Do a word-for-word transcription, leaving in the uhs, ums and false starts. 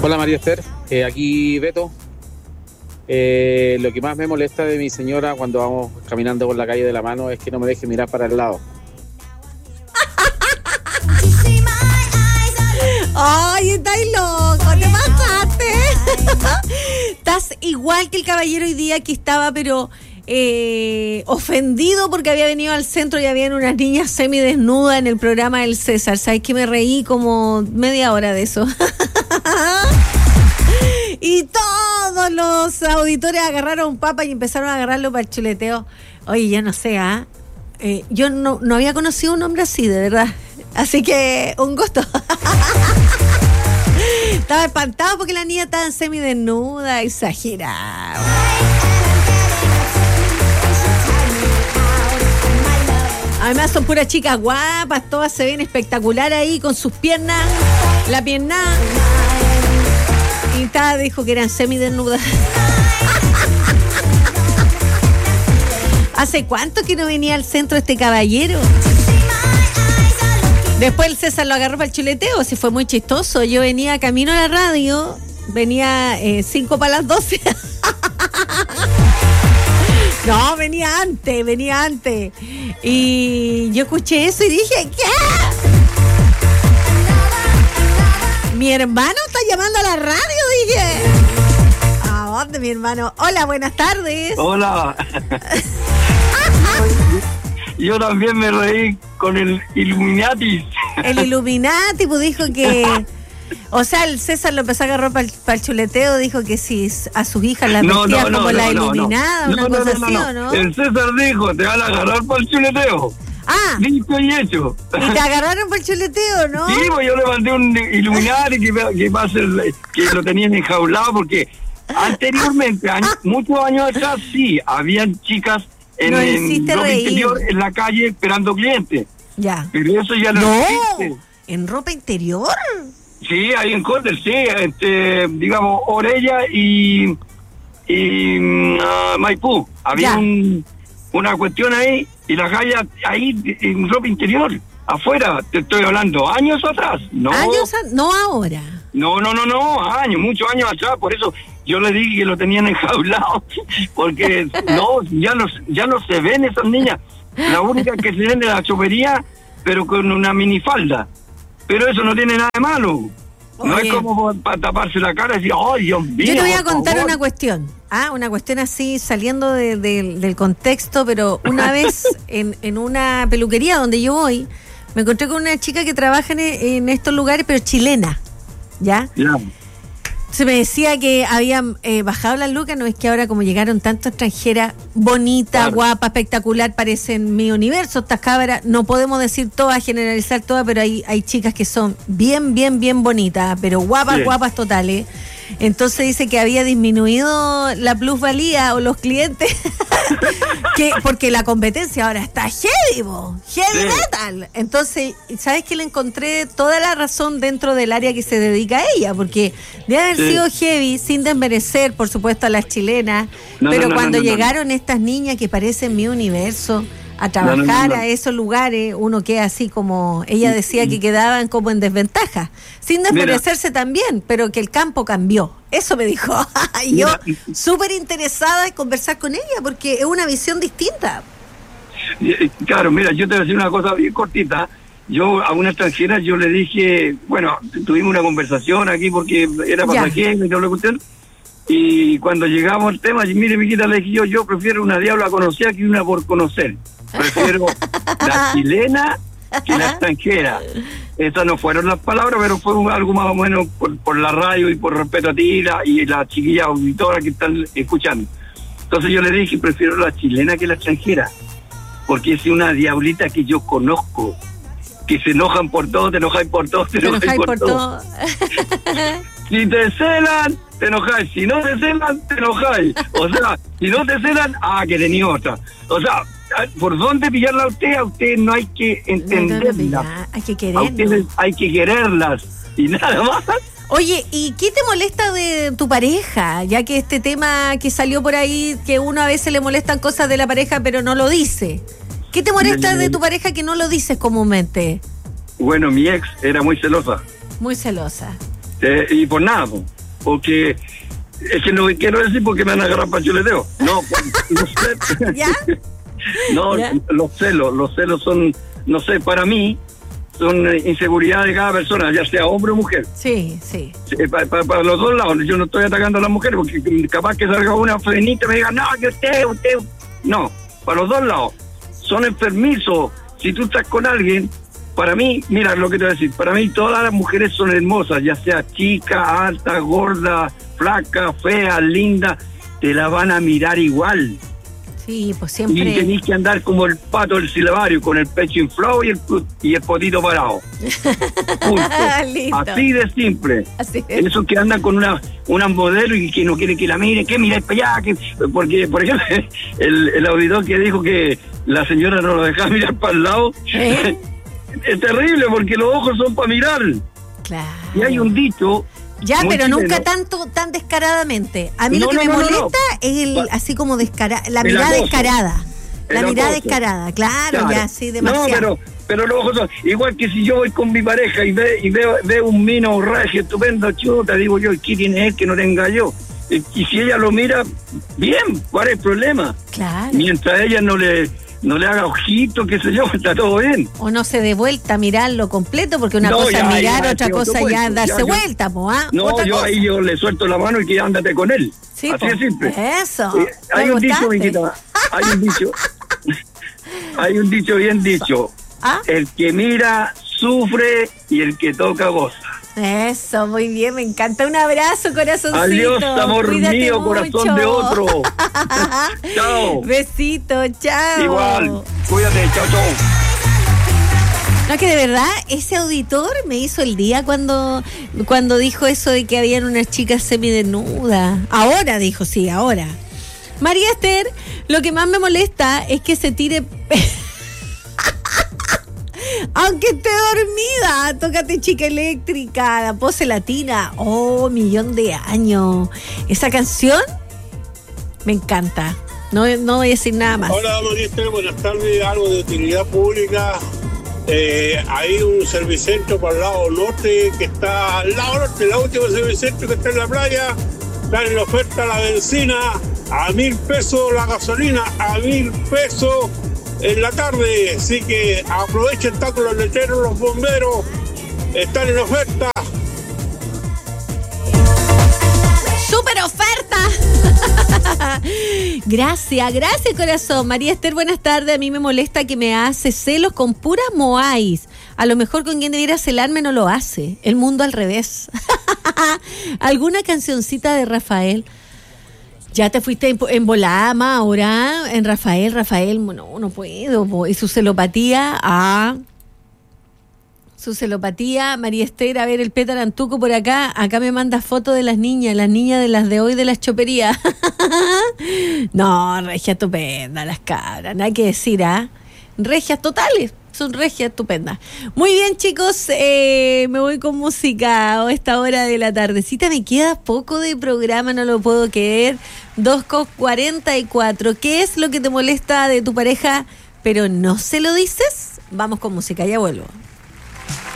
Hola María Esther, eh, aquí Beto. Eh, lo que más me molesta de mi señora cuando vamos caminando por la calle de la mano es que no me deje mirar para el lado. ¡Ay, estás loco! ¡Te pasaste! Estás igual que el caballero hoy día que estaba, pero eh, ofendido porque había venido al centro y habían unas niñas semidesnudas en el programa del César. ¿Sabes que me reí como media hora de eso? Y todos los auditores agarraron papa y empezaron a agarrarlo para el chuleteo. Oye, yo no sé, ¿ah? ¿eh? Eh, yo no, no había conocido un hombre así, de verdad. Así que, un gusto. Estaba espantado porque la niña estaba semidesnuda, exagerado. Además son puras chicas guapas, todas se ven espectacular ahí con sus piernas, la pierna. Y estaba, dijo que eran semidesnudas. ¿Hace cuánto que no venía al centro este caballero? Después el César lo agarró para el chuleteo, sí fue muy chistoso. Yo venía camino a la radio, venía eh, cinco para las doce. No, venía antes, venía antes. Y yo escuché eso y dije, ¿qué? Mi hermano está llamando a la radio, dije. ¿A dónde, mi hermano? Hola, buenas tardes. Hola. Yo también me reí con el Illuminati. El Illuminati, pues dijo que... O sea, el César lo empezó a agarrar para el, para el chuleteo, dijo que si a sus hijas las no, vestía no, no, como no, la no, iluminada, no. una no, no, cosa no, así, no, ¿o no? El César dijo, te van a agarrar para el chuleteo. Ah. Listo y hecho. ¿Y te agarraron por el chuleteo, no? Sí, pues yo le mandé un Illuminati que, que, va a ser, que lo tenían enjaulado porque anteriormente, años, muchos años atrás, sí, habían chicas en, en ropa reír. interior en la calle esperando clientes. Ya. Pero eso ya no, no existe. ¿En ropa interior? Sí, ahí en Córdoba, sí, este, digamos, Orella y, y uh, Maipú. Había un, una cuestión ahí y las gallas ahí en ropa interior, afuera, te estoy hablando, años atrás. No, ¿Años? A, no ahora. No, no, no, no, años, muchos años atrás, por eso yo le dije que lo tenían enjaulado, porque no, ya no, ya no se ven esas niñas. La única que se ven es la chopería, pero con una minifalda. Pero eso no tiene nada de malo. No Oye, es como para taparse la cara y decir, ¡ay, Dios mío! Yo te voy a por contar favor! una cuestión. Ah, una cuestión así, saliendo de, de, del contexto, pero una vez en, en una peluquería donde yo voy, me encontré con una chica que trabaja en, en estos lugares, pero chilena, ¿ya? Ya. Se me decía que habían eh, bajado las lucas, no es que ahora como llegaron tantas extranjeras, bonita, Claro. guapa, espectacular, parecen mi universo estas cabras, no podemos decir todas, generalizar todas, pero hay, hay chicas que son bien, bien, bien bonitas, pero guapas, Sí. guapas totales. Entonces dice que había disminuido la plusvalía o los clientes, que porque la competencia ahora está heavy, bo, heavy Sí. metal. Entonces, ¿sabes qué? Le encontré toda la razón dentro del área que se dedica a ella, porque debe haber Sí. sido heavy, sin desmerecer, por supuesto, a las chilenas, No, pero no, no, cuando no, no, no. llegaron estas niñas que parecen mi universo a trabajar No, no, no, no. a esos lugares, uno queda así como, ella decía que quedaban como en desventaja, sin desmerecerse también, pero que el campo cambió. Eso me dijo. Y yo Mira. súper interesada en conversar con ella, porque es una visión distinta. Eh, Claro, mira, yo te voy a decir una cosa bien cortita. Yo a una extranjera yo le dije, bueno, tuvimos una conversación aquí porque era Ya. pasajero y no le gusté. Y cuando llegamos al tema, y mire, mijita, le dije yo, yo prefiero una diabla conocida que una por conocer. Prefiero la chilena que la extranjera. Esas no fueron las palabras, pero fue un- algo más o menos por, por la radio y por respeto a ti y la, y la chiquilla auditora que están escuchando. Entonces yo le dije, prefiero la chilena que la extranjera, porque es una diablita que yo conozco, que se enojan por todo, te enojáis por todo, te Te enojáis enojáis por, por todo. todo. Si te celan, te enojáis. Si no te celan, te enojáis. O sea, si no te celan, ah, que tenía otra. O sea, ¿por dónde pillarla a usted? A usted no hay que entenderla. Hay que A ustedes quererlo. hay que quererlas. Y nada más. Oye, ¿y qué te molesta de tu pareja? Ya que este tema que salió por ahí, que uno a veces le molestan cosas de la pareja, pero no lo dice. ¿Qué te molesta de tu pareja que no lo dices comúnmente? Bueno, mi ex era muy celosa. Muy celosa. Eh, y por nada, po, porque es que no quiero decir porque me van a agarrar para chuleteo. No, no sé. ¿Ya? No, ¿Ya? los celos, los celos son, no sé, para mí, son inseguridad de cada persona, ya sea hombre o mujer. Sí, sí. Sí, para, para, para los dos lados. Yo no estoy atacando a las mujeres porque capaz que salga una frenita y me diga, no, que usted, usted. No, para los dos lados. Son enfermizos. Si tú estás con alguien, para mí, mira lo que te voy a decir, para mí todas las mujeres son hermosas, ya sea chica, alta, gorda, flaca, fea, linda, te la van a mirar igual. Sí, pues siempre. Y tenés que andar como el pato del silbario, con el pecho inflado y el, y el potito parado. Punto. Así de simple. Así es. Esos que andan con una una modelo y que no quieren que la miren, que miren para allá, que, porque, por ejemplo, el, el auditor que dijo que la señora no lo dejaba mirar para el lado, ¿Eh? es terrible porque los ojos son para mirar. Claro. Y hay un dicho. Ya, muy pero chileno. nunca tanto, tan descaradamente. A mí No, lo que no, me no, no, molesta no. es el, Va- así como descara, la El mirada acoso. descarada. La El mirada acoso. descarada, claro, Claro. ya, sí, demasiado. No, pero, pero los ojos son. Igual que si yo voy con mi pareja y, ve, y veo, veo un mino regio estupendo, chuta, digo yo, ¿qué tiene él que no tenga yo? Y, y si ella lo mira, bien, ¿cuál es el problema? Claro. Mientras ella no le no le haga ojito, qué sé yo, está todo bien. O no se dé vuelta a mirarlo completo, porque una No, cosa ya, es mirar, ya, otra sí, otro cosa ya cuento. es darse Ya, yo- vuelta, po, ¿ah? No, Otra yo cosa. ahí yo le suelto la mano y que ándate con él. Sí, Así po. de simple. Eso. Eh, hay Me un dicho, gustaste. Miquita, hay un dicho, hay un dicho bien dicho. ¿Ah? El que mira sufre y el que toca goza. Eso, muy bien, me encanta. Un abrazo, corazoncito. Adiós, amor Cuídate mío, mucho. corazón de otro. Chao. Besito, chao. Igual, cuídate, chao, chao. No, que de verdad, ese auditor me hizo el día cuando, cuando dijo eso de que habían unas chicas semidesnudas. Ahora dijo, sí, ahora. María Esther, lo que más me molesta es que se tire... Aunque esté dormida, tócate chica eléctrica, la pose latina. Oh, millón de años. Esa canción me encanta. No, no voy a decir nada más. Hola, María Esther, buenas tardes. Algo de utilidad pública. Eh, hay un servicentro para el lado norte que está al lado norte, el último servicentro que está en la playa. Están en oferta la benzina a mil pesos, la gasolina a mil pesos en la tarde. Así que aprovechen, están con los letreros, los bomberos. Están en oferta. ¡Súper oferta! Gracias, gracias, corazón. María Esther, buenas tardes. A mí me molesta que me hace celos con puras moáis. A lo mejor con quien debiera celarme no lo hace. El mundo al revés. ¿Alguna cancioncita de Rafael? Ya te fuiste en, en volama ahora, en Rafael, Rafael, no, no puedo. po. Y su celopatía, ah... Su celopatía, María Esther, a ver, el Petarantuco por acá, acá me manda fotos de las niñas, las niñas de las de hoy de las choperías. No, regia estupenda, las cabras, nada que decir, ¿ah? Regias totales, son regias estupendas. Muy bien, chicos, eh, me voy con música a esta hora de la tardecita, me queda poco de programa, no lo puedo creer. dos con cuarenta y cuatro, ¿qué es lo que te molesta de tu pareja, pero no se lo dices? Vamos con música, ya vuelvo.